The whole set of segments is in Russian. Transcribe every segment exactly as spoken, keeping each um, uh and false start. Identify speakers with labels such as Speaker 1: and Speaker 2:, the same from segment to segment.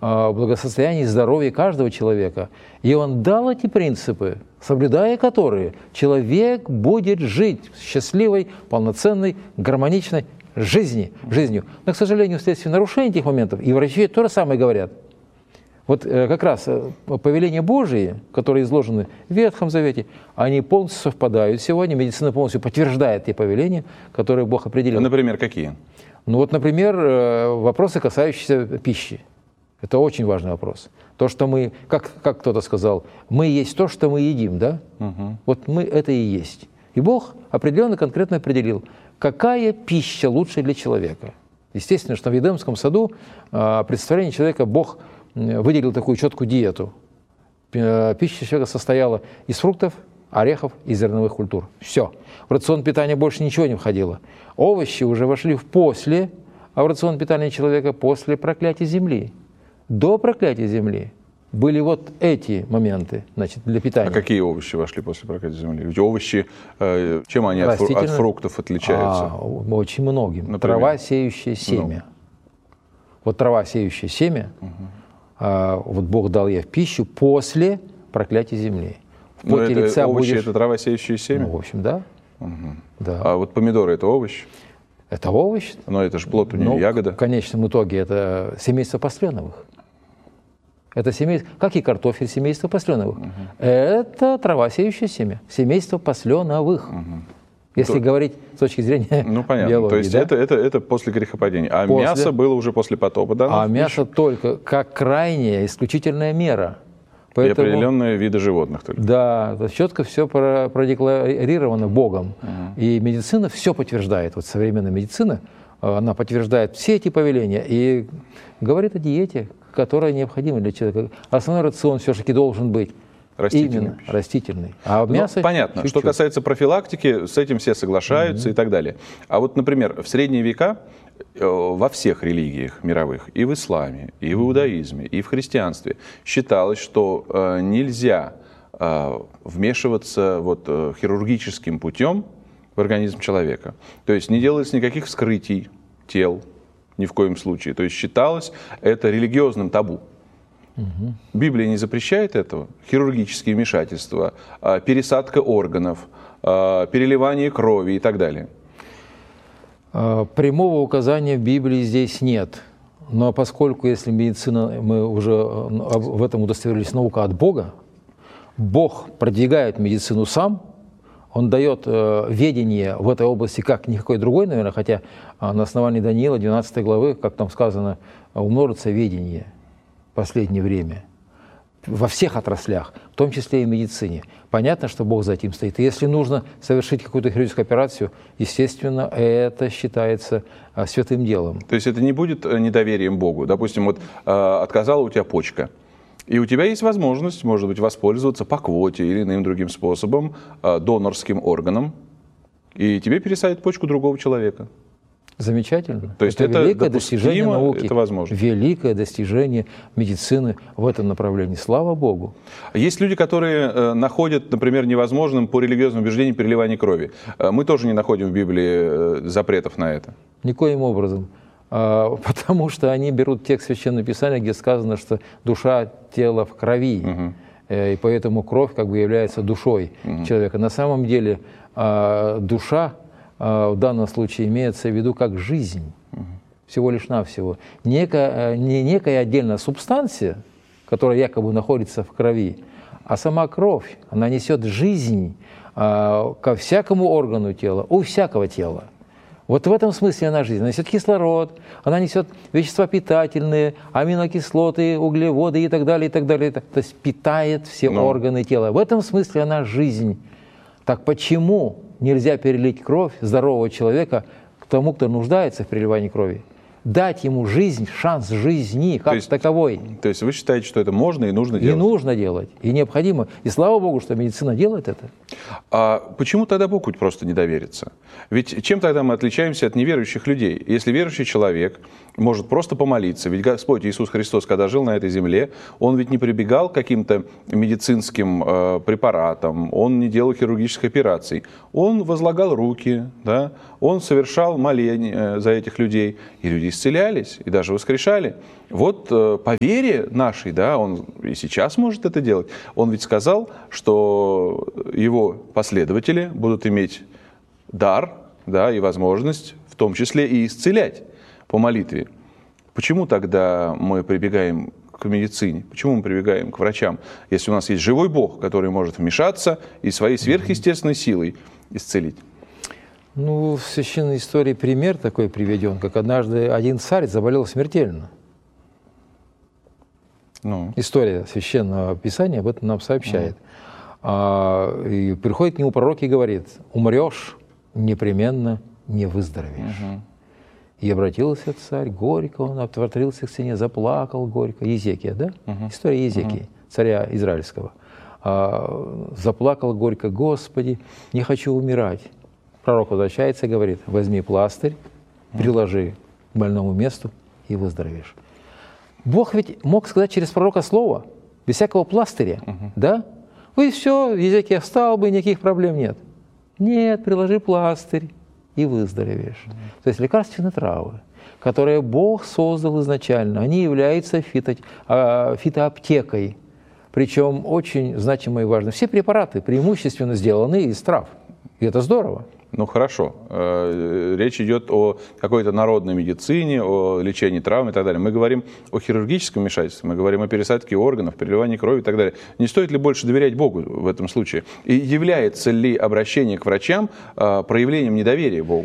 Speaker 1: благосостоянии и здоровье каждого человека. И Он дал эти принципы, соблюдая которые человек будет жить счастливой, полноценной, гармоничной жизни, жизнью. Но, к сожалению, вследствие нарушения этих моментов, и врачи то же самое говорят. Вот как раз повеления Божии, которые изложены в Ветхом Завете, они полностью совпадают сегодня. Медицина полностью подтверждает те повеления, которые Бог определил.
Speaker 2: Например, какие?
Speaker 1: Ну вот, например, вопросы, касающиеся пищи. Это очень важный вопрос. То, что мы, как, как кто-то сказал, мы есть то, что мы едим, да? Угу. Вот мы это и есть. И Бог определенно, конкретно определил, какая пища лучше для человека. Естественно, что в Едемском саду представление человека Бог выделил такую четкую диету. Пища человека состояла из фруктов, орехов и зерновых культур. Все. В рацион питания больше ничего не входило. Овощи уже вошли в после, а в рацион питания человека после проклятия земли. До проклятия земли были вот эти моменты, значит, для питания.
Speaker 2: А какие овощи вошли после проклятия земли? Ведь овощи, э, чем они от, фру- от фруктов отличаются?
Speaker 1: А, очень многим. Например? Трава, сеющая семя. Ну. Вот трава, сеющая семя, угу. а, вот Бог дал ей в пищу после проклятия земли. В поте
Speaker 2: это
Speaker 1: лица
Speaker 2: овощи,
Speaker 1: будешь...
Speaker 2: это трава, сеющая семя?
Speaker 1: Ну, в общем, да.
Speaker 2: Угу.
Speaker 1: да.
Speaker 2: А вот помидоры – это овощ?
Speaker 1: Это овощ.
Speaker 2: Но это же плод, у нее
Speaker 1: Но
Speaker 2: ягода.
Speaker 1: В конечном итоге это семейство пасленовых. Это семейство, как и картофель, семейство пасленовых. Угу. Это трава, сеющая семя, семейство пасленовых. Угу. Если То... говорить с точки зрения
Speaker 2: ну, понятно.
Speaker 1: биологии.
Speaker 2: То есть
Speaker 1: да?
Speaker 2: это, это, это после грехопадения. А
Speaker 1: после...
Speaker 2: мясо было уже после потопа, да?
Speaker 1: А мясо только как крайняя, исключительная мера.
Speaker 2: Поэтому... И определенные виды животных только.
Speaker 1: Да, четко все продекларировано Богом. Угу. И медицина все подтверждает. Вот современная медицина, она подтверждает все эти повеления и говорит о диете, которая необходима для человека. Основной рацион все-таки должен быть
Speaker 2: растительный,
Speaker 1: именно растительный. А мясо
Speaker 2: ну, понятно.
Speaker 1: чуть-чуть.
Speaker 2: Что касается профилактики, с этим все соглашаются mm-hmm. и так далее. А вот, например, в средние века во всех религиях мировых, и в исламе, и в иудаизме, и в христианстве, считалось, что э, нельзя э, вмешиваться вот, э, хирургическим путем в организм человека. То есть не делалось никаких вскрытий тел, ни в коем случае. То есть считалось это религиозным табу. Угу. Библия не запрещает этого. Хирургические вмешательства, пересадка органов, переливание крови и так далее.
Speaker 1: Прямого указания в Библии здесь нет. Но поскольку, если медицина, мы уже в этом удостоверились, наука от Бога, Бог продвигает медицину сам, Он дает э, ведение в этой области, как никакой другой, наверное, хотя э, на основании Даниила, двенадцатой главы, как там сказано, умножится ведение в последнее время во всех отраслях, в том числе и в медицине. Понятно, что Бог за этим стоит. И если нужно совершить какую-то хирургическую операцию, естественно, это считается э, святым делом.
Speaker 2: То есть это не будет недоверием Богу? Допустим, вот э, отказала у тебя почка. И у тебя есть возможность, может быть, воспользоваться по квоте или иным другим способом, донорским органом, и тебе пересадят почку другого человека.
Speaker 1: Замечательно.
Speaker 2: То есть
Speaker 1: это,
Speaker 2: это
Speaker 1: великое достижение науки,
Speaker 2: это возможно.
Speaker 1: Великое достижение медицины в этом направлении. Слава Богу.
Speaker 2: Есть люди, которые находят, например, невозможным по религиозным убеждениям переливание крови. Мы тоже не находим в Библии запретов на это.
Speaker 1: Никоим образом. Потому что они берут текст Священного Писания, где сказано, что душа тела в крови, угу. и поэтому кровь как бы является душой угу. человека. На самом деле душа в данном случае имеется в виду как жизнь, угу. всего лишь навсего. Некая, не некая отдельная субстанция, которая якобы находится в крови, а сама кровь, она несет жизнь ко всякому органу тела, у всякого тела. Вот в этом смысле она жизнь. Она несет кислород, она несет вещества питательные, аминокислоты, углеводы и так далее, и так далее. То есть питает все Но. органы тела. В этом смысле она жизнь. Так почему нельзя перелить кровь здорового человека к тому, кто нуждается в переливании крови? Дать ему жизнь, шанс жизни, как
Speaker 2: то есть,
Speaker 1: таковой.
Speaker 2: То есть вы считаете, что это можно и нужно делать?
Speaker 1: И нужно делать, и необходимо. И слава Богу, что медицина делает это.
Speaker 2: А почему тогда Богу просто не довериться? Ведь чем тогда мы отличаемся от неверующих людей? Если верующий человек может просто помолиться, ведь Господь Иисус Христос, когда жил на этой земле, Он ведь не прибегал к каким-то медицинским э, препаратам, Он не делал хирургических операций. Он возлагал руки, да? Он совершал моление за этих людей, и люди исцелялись и даже воскрешали. Вот по вере нашей, да, он и сейчас может это делать. Он ведь сказал, что его последователи будут иметь дар, да, и возможность, в том числе и исцелять по молитве. Почему тогда мы прибегаем к медицине? Почему мы прибегаем к врачам, если у нас есть живой Бог, который может вмешаться и своей сверхъестественной силой исцелить?
Speaker 1: Ну, в священной истории пример такой приведен, как однажды один царь заболел смертельно. Ну. История священного писания об этом нам сообщает. Mm. А, и приходит к нему пророк и говорит: умрешь, непременно не выздоровеешь. Mm-hmm. И обратился царь горько, он отворотился к стене, заплакал горько. Езекия, да? Uh-huh. История Езекии, uh-huh. царя израильского. А, заплакал горько: Господи, не хочу умирать. Пророк возвращается и говорит: возьми пластырь, приложи к больному месту и выздоровеешь. Бог ведь мог сказать через пророка слово, без всякого пластыря, uh-huh. да? И все, Езекия встал бы, никаких проблем нет. Нет, приложи пластырь и выздоровеешь. Mm-hmm. То есть лекарственные травы, которые Бог создал изначально, они являются фито, фитоаптекой, причем очень значимой и важной. Все препараты преимущественно сделаны из трав, и это здорово.
Speaker 2: Ну хорошо, речь идет о какой-то народной медицине, о лечении травм и так далее. Мы говорим о хирургическом вмешательстве, мы говорим о пересадке органов, переливании крови и так далее. Не стоит ли больше доверять Богу в этом случае? И является ли обращение к врачам проявлением недоверия Богу?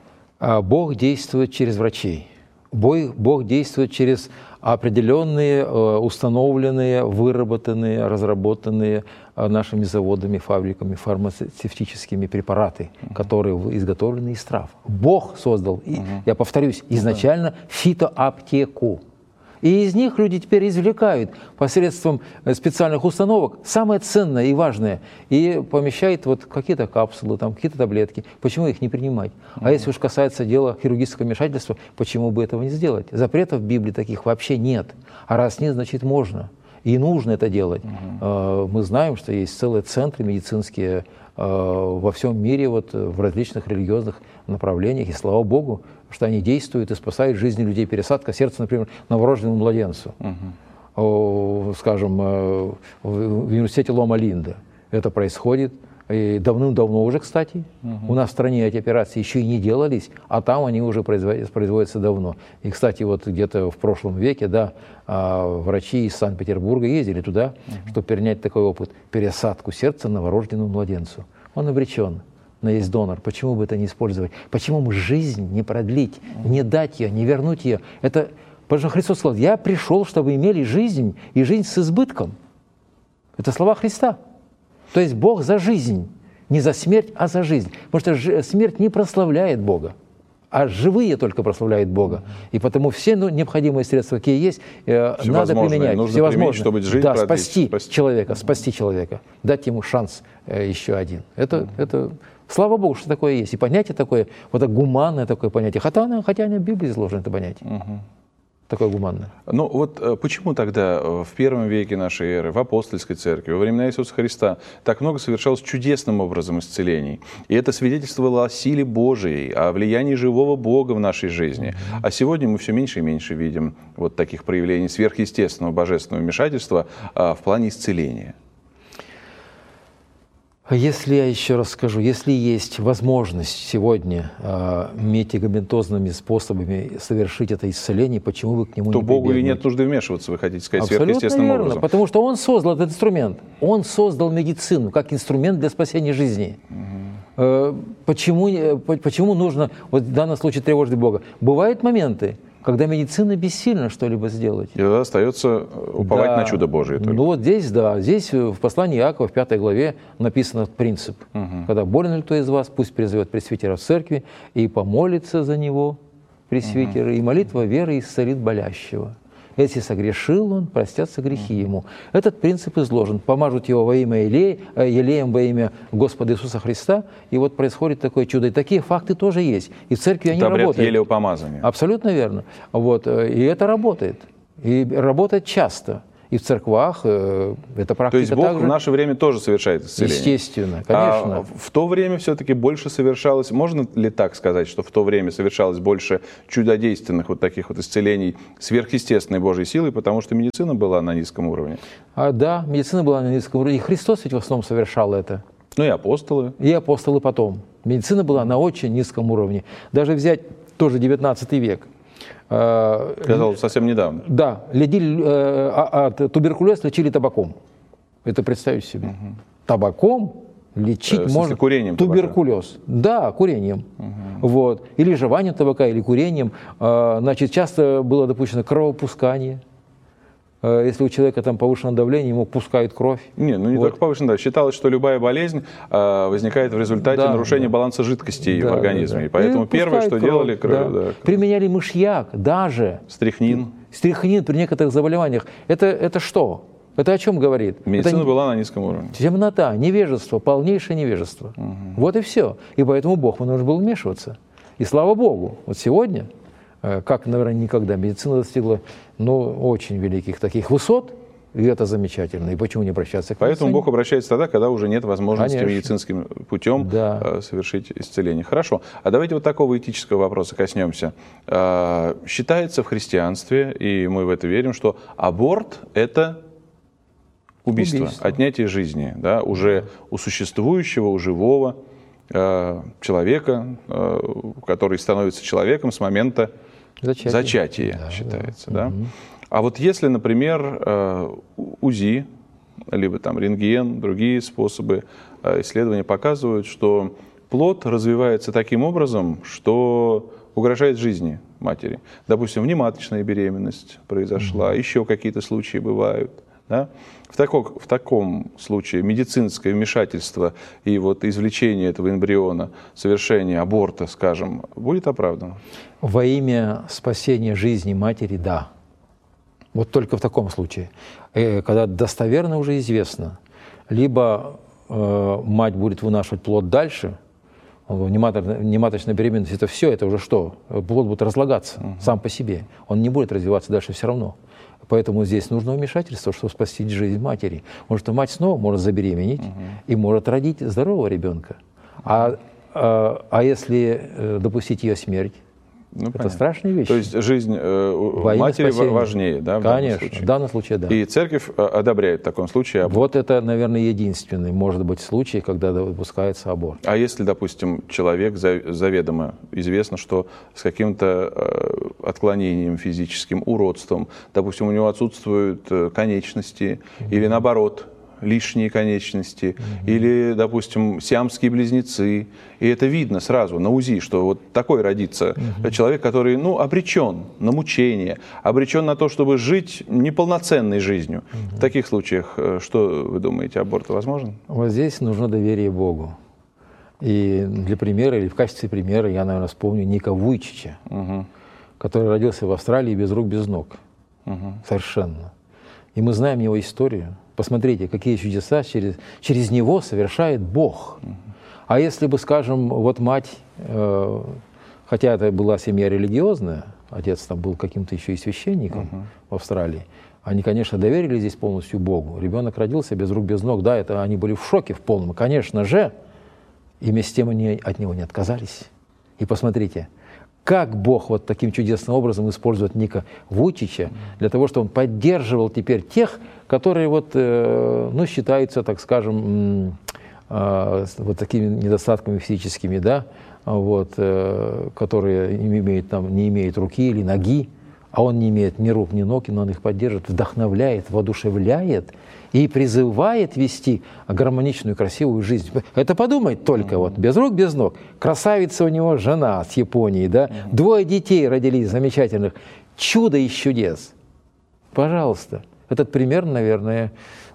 Speaker 1: Бог действует через врачей. Бог, Бог действует через определенные, установленные, выработанные, разработанные нашими заводами, фабриками фармацевтическими препараты, uh-huh. которые изготовлены из трав. Бог создал, uh-huh. я повторюсь, изначально uh-huh. фитоаптеку. И из них люди теперь извлекают посредством специальных установок самое ценное и важное и помещают вот какие-то капсулы, там, какие-то таблетки. Почему их не принимать? Mm-hmm. А если уж касается дела хирургического вмешательства, почему бы этого не сделать? Запретов в Библии таких вообще нет. А раз нет, значит можно. И нужно это делать. Mm-hmm. Мы знаем, что есть целые центры медицинские во всем мире, вот, в различных религиозных направлениях. И слава Богу, что они действуют и спасают жизни людей. Пересадка сердца, например, новорожденному младенцу. Uh-huh. Скажем, в университете Лома-Линда это происходит. И давным-давно уже, кстати. Uh-huh. У нас в стране эти операции еще и не делались, а там они уже производятся, производятся давно. И, кстати, вот где-то в прошлом веке, да, врачи из Санкт-Петербурга ездили туда, uh-huh. чтобы перенять такой опыт. Пересадку сердца новорожденному младенцу. Он обречен. Но есть донор. Почему бы это не использовать? Почему бы жизнь не продлить, не дать ее, не вернуть ее? Это, потому что Христос сказал: я пришел, чтобы имели жизнь, и жизнь с избытком. Это слова Христа. То есть Бог за жизнь, не за смерть, а за жизнь. Потому что смерть не прославляет Бога, а живые только прославляют Бога. И потому все ну, необходимые средства, какие есть, надо применять.
Speaker 2: Нужно
Speaker 1: всевозможные.
Speaker 2: Применить, чтобы жизнь
Speaker 1: да,
Speaker 2: продлить,
Speaker 1: спасти,
Speaker 2: спасти
Speaker 1: человека, спасти человека, дать ему шанс еще один. Это, mm-hmm. это, слава Богу, что такое есть. И понятие такое, вот это гуманное такое понятие. Хотя оно, хотя оно в Библии изложено, это понятие. Mm-hmm. Такое гуманное.
Speaker 2: Ну вот почему тогда в первом веке нашей эры, в апостольской церкви, во времена Иисуса Христа так много совершалось чудесным образом исцелений? И это свидетельствовало о силе Божией, о влиянии живого Бога в нашей жизни. Mm-hmm. А сегодня мы все меньше и меньше видим вот таких проявлений сверхъестественного божественного вмешательства а, в плане исцеления.
Speaker 1: Если я еще раз скажу, если есть возможность сегодня э, медикаментозными способами совершить это исцеление, почему вы к нему
Speaker 2: то
Speaker 1: не прибегнете?
Speaker 2: То Богу и нет нужды вмешиваться, вы хотите сказать,
Speaker 1: абсолютно
Speaker 2: сверхъестественным
Speaker 1: верно,
Speaker 2: образом.
Speaker 1: Потому что Он создал этот инструмент. Он создал медицину как инструмент для спасения жизни. Угу. Э, почему, почему нужно вот в данном случае тревожить Бога? Бывают моменты, когда медицина бессильна что-либо сделать.
Speaker 2: И тогда остается уповать да. на чудо Божие. Только.
Speaker 1: Ну вот здесь, да, здесь в послании Иакова, в пятой главе написан принцип. Угу. Когда болен ли кто из вас, пусть призовет пресвитера в церкви и помолится за него, пресвитера, угу. и молитва веры исцелит болящего. Если согрешил он, простятся грехи ему. Этот принцип изложен. Помажут его во имя Елея, елеем во имя Господа Иисуса Христа, и вот происходит такое чудо. И такие факты тоже есть. И в церкви они
Speaker 2: это
Speaker 1: работают.
Speaker 2: Елеопомазания.
Speaker 1: Абсолютно верно. Вот. И это работает. И работает часто. и в церквах э, эта практика.
Speaker 2: То есть Бог
Speaker 1: также...
Speaker 2: в наше время тоже совершает исцеление?
Speaker 1: Естественно, конечно.
Speaker 2: А в то время все-таки больше совершалось, можно ли так сказать, что в то время совершалось больше чудодейственных вот таких вот исцелений сверхъестественной Божьей силой, потому что медицина была на низком уровне?
Speaker 1: А, да, медицина была на низком уровне. И Христос ведь в основном совершал это.
Speaker 2: Ну и апостолы.
Speaker 1: И апостолы потом. Медицина была на очень низком уровне. Даже взять тоже девятнадцатый век.
Speaker 2: Казалось, совсем недавно.
Speaker 1: Да, лечили, э, от туберкулез лечили табаком. Это представьте себе. Угу. Табаком лечить
Speaker 2: э,
Speaker 1: можно.
Speaker 2: Курением
Speaker 1: туберкулез. Табака. Да, курением. Угу. Вот. Или жеванием табака, или курением. Значит, часто было допущено кровопускание. Если у человека там повышенное давление, ему пускают кровь.
Speaker 2: Не, ну не вот. Только повышенное давление. Считалось, что любая болезнь э, возникает в результате да, нарушения да. баланса жидкостей да, в организме. Да, да. И поэтому и первое, что кровь, делали... Кровь, да. Да,
Speaker 1: применяли мышьяк даже.
Speaker 2: Стрихнин.
Speaker 1: Стрихнин при некоторых заболеваниях. Это, это что? Это о чем говорит?
Speaker 2: Медицина
Speaker 1: это
Speaker 2: была на низком уровне.
Speaker 1: Темнота, невежество, полнейшее невежество. Угу. Вот и все. И поэтому Бог нужно было вмешиваться. И слава Богу, вот сегодня... как, наверное, никогда медицина достигла, ну, очень великих таких высот, и это замечательно. И почему не обращаться к медицине?
Speaker 2: Поэтому Бог обращается тогда, когда уже нет возможности
Speaker 1: Конечно.
Speaker 2: медицинским путем да. совершить исцеление. Хорошо. А давайте вот такого этического вопроса коснемся. Считается в христианстве, и мы в это верим, что аборт – это убийство, убийство. Отнятие жизни, да, уже у существующего, у живого человека, который становится человеком с момента Зачатие. Зачатие да, считается. Да. Да? Угу. А вот если, например, УЗИ, либо там рентген, другие способы исследования показывают, что плод развивается таким образом, что угрожает жизни матери. Допустим, внематочная беременность произошла, угу. еще какие-то случаи бывают. Да? В, таком, в таком случае медицинское вмешательство и вот извлечение этого эмбриона, совершение аборта, скажем, будет оправдано?
Speaker 1: Во имя спасения жизни матери – да. Вот только в таком случае. Когда достоверно уже известно, либо э, мать будет вынашивать плод дальше, внематочная беременность – это все, это уже что? Плод будет разлагаться угу. сам по себе. Он не будет развиваться дальше все равно. Поэтому здесь нужно вмешательство, чтобы спасти жизнь матери. Может, мать снова может забеременеть угу. и может родить здорового ребенка. А, а, а если допустить ее смерть, ну, это понятно. Страшная вещь.
Speaker 2: То есть жизнь э, матери спасения. Важнее, да? В
Speaker 1: Конечно,
Speaker 2: данном случае.
Speaker 1: в данном случае, да.
Speaker 2: И церковь одобряет в таком случае аборт.
Speaker 1: Вот это, наверное, единственный, может быть, случай, когда допускается аборт.
Speaker 2: А если, допустим, человек заведомо известно, что с каким-то отклонением физическим, уродством, допустим, у него отсутствуют конечности, mm-hmm. или наоборот, лишние конечности, mm-hmm. или, допустим, сиамские близнецы. И это видно сразу на УЗИ, что вот такой родится mm-hmm. человек, который, ну, обречен на мучение, обречен на то, чтобы жить неполноценной жизнью. Mm-hmm. В таких случаях, что вы думаете, аборт возможен?
Speaker 1: Вот здесь нужно доверие Богу. И для примера, или в качестве примера, я, наверное, вспомню Ника Вуйчича, mm-hmm. который родился в Австралии без рук, без ног. Mm-hmm. Совершенно. И мы знаем его историю. Посмотрите, какие чудеса через, через него совершает Бог. Uh-huh. А если бы, скажем, вот мать, э, хотя это была семья религиозная, отец там был каким-то еще и священником uh-huh. в Австралии, они, конечно, доверили здесь полностью Богу. Ребенок родился без рук, без ног, да, это они были в шоке в полном, конечно же, и вместе с тем они от него не отказались. И посмотрите, как Бог вот таким чудесным образом использует Ника Вуйчича для того, чтобы он поддерживал теперь тех, которые вот, э, ну, считаются, так скажем, э, вот такими недостатками физическими, да, вот, э, которые не имеют, там, не имеют руки или ноги, а он не имеет ни рук, ни ног, но он их поддерживает, вдохновляет, воодушевляет и призывает вести гармоничную, красивую жизнь. Это подумать только, mm-hmm. вот, без рук, без ног. Красавица у него жена с Японии, да, mm-hmm. двое детей родились замечательных. Чудо из чудес. Пожалуйста. Этот пример, наверное,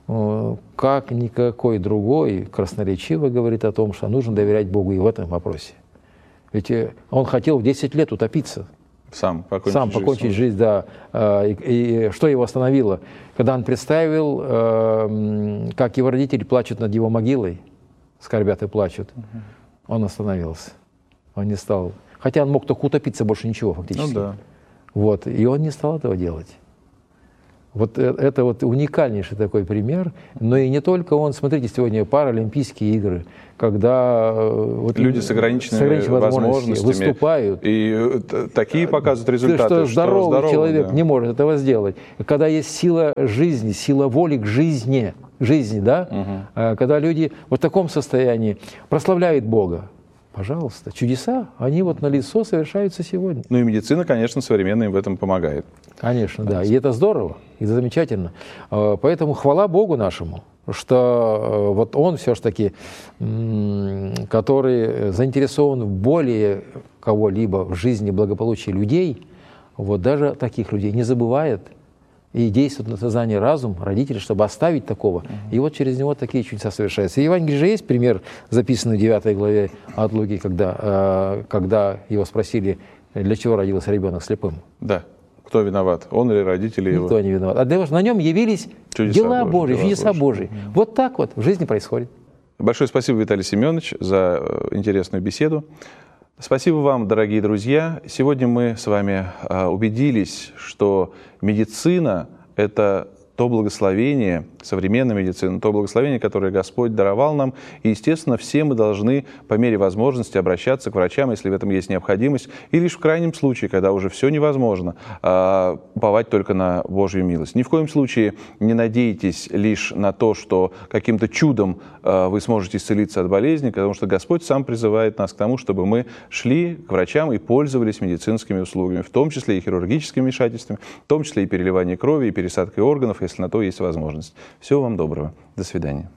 Speaker 1: как никакой другой, красноречиво говорит о том, что нужно доверять Богу и в этом вопросе. Ведь он хотел в десять лет утопиться.
Speaker 2: Сам покончить,
Speaker 1: Сам покончить жизнь. жизнь, да. И, и что его остановило? Когда он представил, как его родители плачут над его могилой, скорбят и плачут, угу. он остановился. Он не стал. Хотя он мог только утопиться, больше ничего фактически.
Speaker 2: Ну, да.
Speaker 1: Вот. И он не стал этого делать. Вот это вот уникальнейший такой пример. Но и не только он. Смотрите, сегодня Паралимпийские игры, когда вот
Speaker 2: люди с ограниченными,
Speaker 1: с ограниченными возможностями выступают.
Speaker 2: И такие показывают результаты,
Speaker 1: что, что здоровый,
Speaker 2: здоровый
Speaker 1: человек
Speaker 2: да.
Speaker 1: не может этого сделать. Когда есть сила жизни, сила воли к жизни, жизни, да? Угу. Когда люди вот в таком состоянии прославляют Бога, пожалуйста, чудеса, они вот налицо совершаются сегодня.
Speaker 2: Ну и медицина, конечно, современная им в этом помогает.
Speaker 1: Конечно, да. И это здорово, и это замечательно. Поэтому хвала Богу нашему, что вот Он все-таки, который заинтересован в более кого-либо в жизни благополучия людей, вот даже таких людей не забывает и действует на сознание разум родителей, чтобы оставить такого. Uh-huh. И вот через него такие чудеса совершаются. И в Евангелии же есть пример, записанный в девятой главе от Луки, когда, когда его спросили, для чего родился ребенок слепым.
Speaker 2: Да. Кто виноват? Он или родители его?
Speaker 1: Никто не виноват. А на нем явились чудеса дела Божьи, Божьи чудеса Божьи. Божьи. Uh-huh. Вот так вот в жизни происходит.
Speaker 2: Большое спасибо, Виталий Семенович, за интересную беседу. Спасибо вам, дорогие друзья. Сегодня мы с вами убедились, что медицина – это то благословение, современная медицина, то благословение, которое Господь даровал нам. И, естественно, все мы должны по мере возможности обращаться к врачам, если в этом есть необходимость, и лишь в крайнем случае, когда уже все невозможно, уповать только на Божью милость. Ни в коем случае не надейтесь лишь на то, что каким-то чудом вы сможете исцелиться от болезни, потому что Господь сам призывает нас к тому, чтобы мы шли к врачам и пользовались медицинскими услугами, в том числе и хирургическими вмешательствами, в том числе и переливание крови, и пересадкой органов, если на то есть возможность. Всего вам доброго. До свидания.